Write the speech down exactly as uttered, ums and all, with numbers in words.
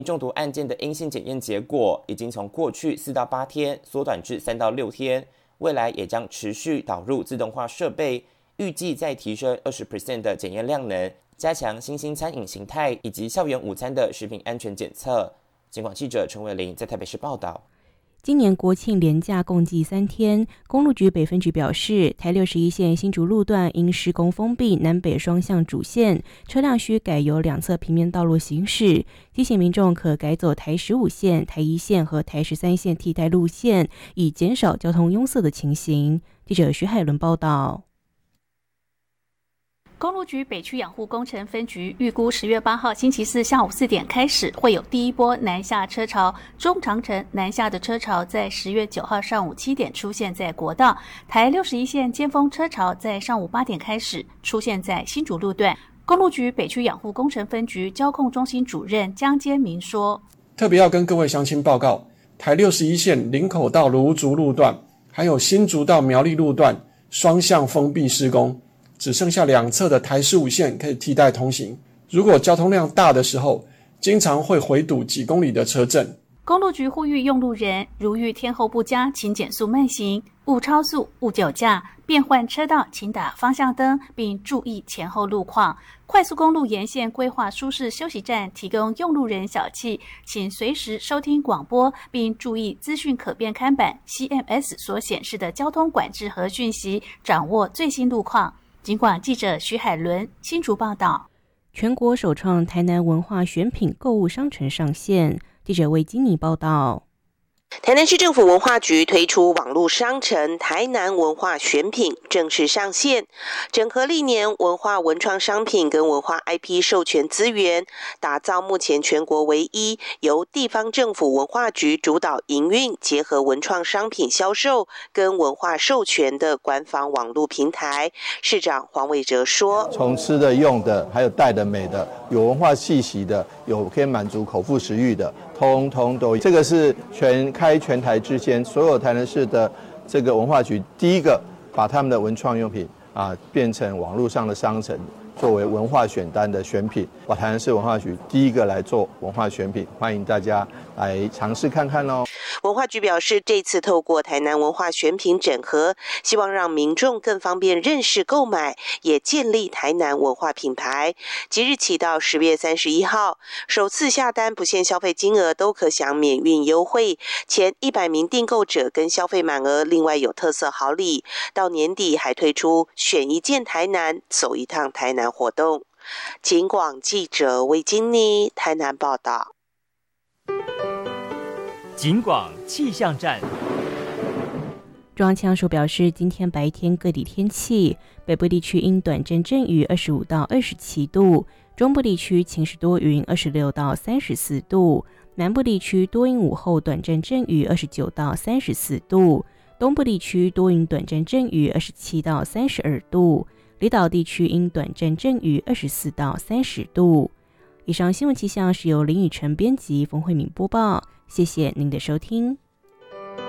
中毒案件的阴性检验结果已经从过去四到八天缩短至三到六天，未来也将持续导入自动化设备，预计再提升 百分之二十 的检验量能，加强新兴餐饮形态以及校园午餐的食品安全检测。警广记者陈伟玲在台北市报道。 今年国庆连假共计三天，公路局北分局表示，台六十一线新竹路段因施工封闭南北双向主线，车辆需改由两侧平面道路行驶，提醒民众可改走台十五线、台一线和台十三线替代路线，以减少交通拥塞的情形。记者徐海伦报道。 公路局北区养护工程分局预估十月八号星期四下午四点开始会有第一波南下车潮，中长程南下的车潮在十月九号上午七点出现在国道，台六十一线尖峰车潮在上午八点开始出现在新竹路段。公路局北区养护工程分局交控中心主任江坚明说， 特别要跟各位乡亲报告，台六十一线林口到芦竹路段还有新竹到苗栗路段双向封闭施工，只剩下两侧的台十五线可以替代通行。如果交通量大的时候，经常会回堵几公里的车阵。 公路局呼吁用路人，如遇天候不佳，请减速慢行，勿超速、勿酒驾，变换车道请打方向灯，并注意前后路况。快速公路沿线规划舒适休息站，提供用路人小憩，请随时收听广播，并注意资讯可变看板 C M S 所显示的交通管制和讯息，掌握最新路况。警广记者徐海伦新竹报道。 全国首创台南文化选品购物商城上线，记者魏金妮报道。 台南市政府文化局推出网络商城台南文化选品正式上线，整合历年文化文创商品跟文化 I P 授权资源，打造目前全国唯一由地方政府文化局主导营运，结合文创商品销售跟文化授权的官方网络平台。市长黄伟哲说， 从吃的用的还有戴的美的，有文化气息的，有可以满足口腹食欲的，通通都有。这个是全开全台之前，所有台南市的这个文化局第一个把他们的文创用品啊变成网络上的商城，作为文化选单的选品。把台南市文化局第一个来做文化选品，欢迎大家来尝试看看哦。 文化局表示，这次透过台南文化选品整合，希望让民众更方便认识购买，也建立台南文化品牌。即日起到十月三十一号，首次下单不限消费金额都可享免运优惠，前一百名订购者跟消费满额另外有特色好礼。到年底还推出选一件台南走一趟台南活动。警广记者魏金妮台南报道。 警广气象站。 中央气象署表示，今天白天各地天气，北部地区因短阵阵雨二十五到二十七度，中部地区晴时多云二十六到三十四度，南部地区多云午后短阵阵雨二十九到三十四度，东部地区多云短阵阵雨二十七到三十二度，离岛地区因短阵阵雨二十四到三十度。以上新闻气象是由林雨晨编辑，冯慧敏播报，谢谢您的收听。